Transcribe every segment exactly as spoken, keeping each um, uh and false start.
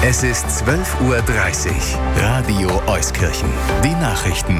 Es ist zwölf Uhr dreißig. Radio Euskirchen. Die Nachrichten.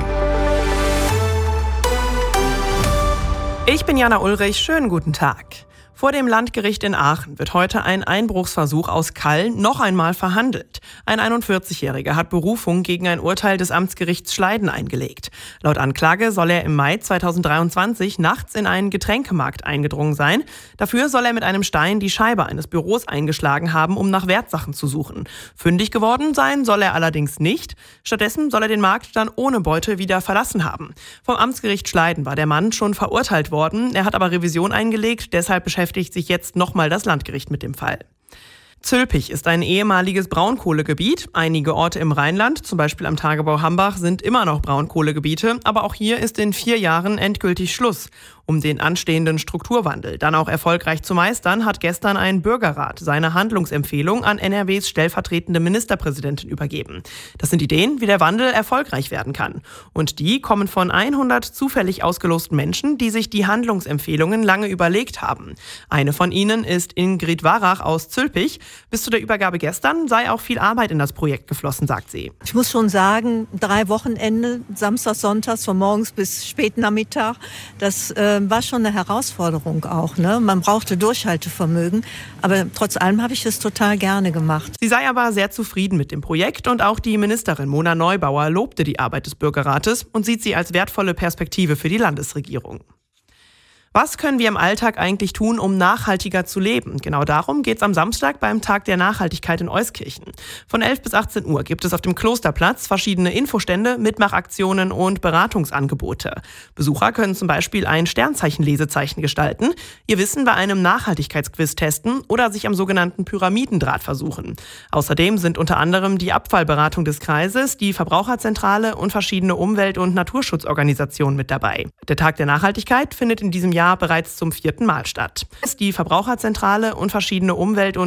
Ich bin Jana Ulrich. Schönen guten Tag. Vor dem Landgericht in Aachen wird heute ein Einbruchsversuch aus Kall noch einmal verhandelt. Ein einundvierzigjähriger hat Berufung gegen ein Urteil des Amtsgerichts Schleiden eingelegt. Laut Anklage soll er im Mai zweitausenddreiundzwanzig nachts in einen Getränkemarkt eingedrungen sein. Dafür soll er mit einem Stein die Scheibe eines Büros eingeschlagen haben, um nach Wertsachen zu suchen. Fündig geworden sein soll er allerdings nicht. Stattdessen soll er den Markt dann ohne Beute wieder verlassen haben. Vom Amtsgericht Schleiden war der Mann schon verurteilt worden. Er hat aber Revision eingelegt, deshalb beschäftigt sich jetzt nochmal das Landgericht mit dem Fall. Zülpich ist ein ehemaliges Braunkohlegebiet. Einige Orte im Rheinland, zum Beispiel am Tagebau Hambach, sind immer noch Braunkohlegebiete. Aber auch hier ist in vier Jahren endgültig Schluss. Um den anstehenden Strukturwandel dann auch erfolgreich zu meistern, hat gestern ein Bürgerrat seine Handlungsempfehlung an N R Ws stellvertretende Ministerpräsidentin übergeben. Das sind Ideen, wie der Wandel erfolgreich werden kann. Und die kommen von hundert zufällig ausgelosten Menschen, die sich die Handlungsempfehlungen lange überlegt haben. Eine von ihnen ist Ingrid Warach aus Zülpich. Bis zu der Übergabe gestern sei auch viel Arbeit in das Projekt geflossen, sagt sie. Ich muss schon sagen, drei Wochenende, Samstag, Sonntags, von morgens bis spät Nachmittag, das äh, war schon eine Herausforderung auch. Ne? Man brauchte Durchhaltevermögen, aber trotz allem habe ich es total gerne gemacht. Sie sei aber sehr zufrieden mit dem Projekt und auch die Ministerin Mona Neubauer lobte die Arbeit des Bürgerrates und sieht sie als wertvolle Perspektive für die Landesregierung. Was können wir im Alltag eigentlich tun, um nachhaltiger zu leben? Genau darum geht es am Samstag beim Tag der Nachhaltigkeit in Euskirchen. Von elf bis achtzehn Uhr gibt es auf dem Klosterplatz verschiedene Infostände, Mitmachaktionen und Beratungsangebote. Besucher können zum Beispiel ein Sternzeichen-Lesezeichen gestalten, ihr Wissen bei einem Nachhaltigkeitsquiz testen oder sich am sogenannten Pyramidendraht versuchen. Außerdem sind unter anderem die Abfallberatung des Kreises, die Verbraucherzentrale und verschiedene Umwelt- und Naturschutzorganisationen mit dabei. Der Tag der Nachhaltigkeit findet in diesem Jahr bereits zum vierten Mal statt. Die Verbraucherzentrale und verschiedene Umwelt- und